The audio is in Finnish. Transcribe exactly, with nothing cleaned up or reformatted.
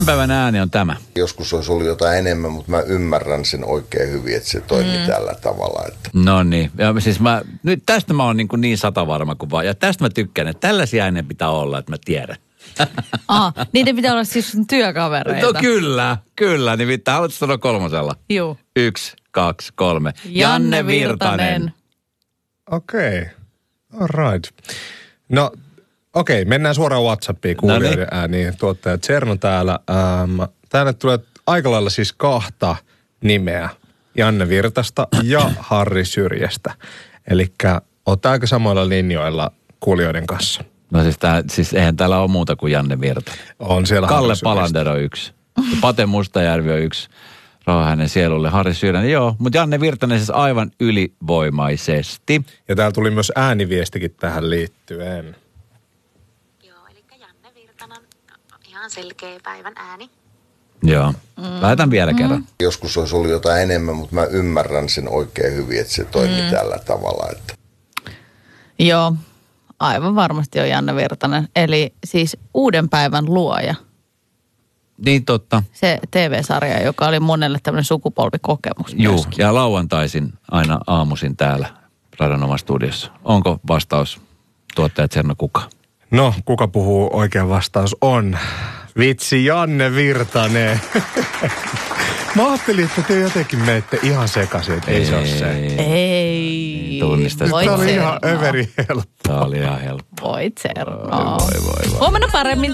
Päivän ääni on tämä. Joskus olisi ollut jotain enemmän, mutta mä ymmärrän sen oikein hyvin, että se toimii mm. tällä tavalla. Että. No niin. Ja siis mä, nyt tästä mä oon niin, niin satavarma kuin vaan. Ja tästä mä tykkään, että tällaisia ääniä pitää olla, että mä tiedän. Ah, niiden pitää olla siis sun työkavereita. No kyllä, kyllä. Niin pitää, haluatko sanoa kolmosella? Joo. Yksi, kaksi, kolme. Janne, Janne Virtanen. Virtanen. Okei, okay. All right. No, okei, okay. Mennään suoraan WhatsAppiin kuulijoiden no niin. ääniin. Tuottaja Tserno täällä. Ähm, tänne tulee aika lailla siis kahta nimeä. Janne Virtasta ja Harri Syrjästä. Elikkä oot aika samoilla linjoilla kuulijoiden kanssa. No siis, tää, siis eihän täällä ole muuta kuin Janne Virta. On siellä Kalle Palander on yksi. Ja Pate Mustajärvi on yksi. Rauha hänen sielulle. Harri Syrjänen, joo. Mutta Janne Virtanen siis aivan ylivoimaisesti. Ja täällä tuli myös ääniviestikin tähän liittyen. Joo, eli Janne Virtanen, ihan selkeä päivän ääni. Joo. Mm. Lähetän vielä mm. kerran. Joskus olisi ollut jotain enemmän, mutta mä ymmärrän sen oikein hyvin, että se toimii mm. tällä tavalla. Että. Joo, aivan varmasti on Janne Virtanen. Eli siis Uuden päivän luoja. Niin totta. Se T V-sarja, joka oli monelle tämmöinen sukupolvikokemus. Joo, ja lauantaisin aina aamuisin täällä Radionomastudiossa. Onko vastaus tuottaja Tserno kuka? No, kuka puhuu? Oikea vastaus on vitsi Janne Virtanen. Mä ajattelin, että te jotenkin menette ihan sekaisin, että ei, ei se ole se. Ei. Tunnista. Tämä oli ihan överi helppo. Tämä oli ihan helppo. Voi Tserno. Voi, voi, voi, voi. Huomenna paremmin.